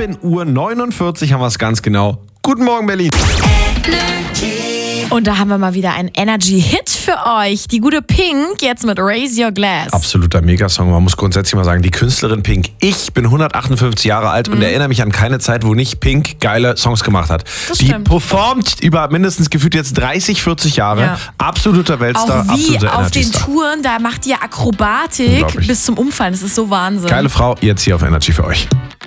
7:49 haben wir es ganz genau. Guten Morgen, Berlin. Und da haben wir mal wieder einen Energy-Hit für euch. Die gute Pink, jetzt mit Raise Your Glass. Absoluter Megasong. Man muss grundsätzlich mal sagen, die Künstlerin Pink. Ich bin 158 Jahre alt und erinnere mich an keine Zeit, wo nicht Pink geile Songs gemacht hat. Das die stimmt. performt über mindestens gefühlt jetzt 30, 40 Jahre. Ja. Absoluter Weltstar, Auch wie absoluter auf den Energy-Star. Touren, da macht ihr Akrobatik Unglaublich. bis zum Umfallen. Das ist so Wahnsinn. Geile Frau, jetzt hier auf Energy für euch.